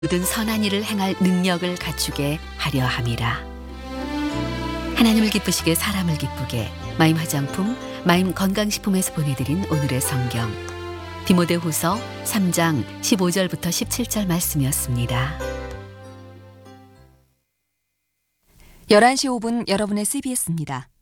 모든 선한 일을 행할 능력을 갖추게 하려 함이라. 하나님을 기쁘시게 사람을 기쁘게 마임 화장품, 마임 건강식품에서 보내드린 오늘의 성경 디모데후서 3장 15절부터 17절 말씀이었습니다. 11시 5분 여러분의 CBS입니다.